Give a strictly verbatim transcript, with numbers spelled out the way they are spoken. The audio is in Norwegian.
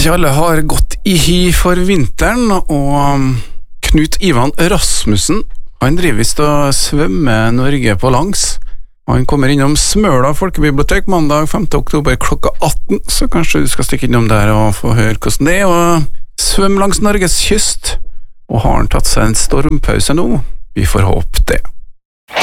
ikke alle har gått i hi for vinteren, og Knut Ivan Rasmussen, han driver visst og svømmer Norge på langs. Han kommer innom Smøla folkebibliotek mandag femte oktober klokka atten, så kanskje du skal stikke innom der og få høre hvordan det er å svømme langs Norges kyst. Og har han tatt seg en stormpause nå? Vi får håpe det.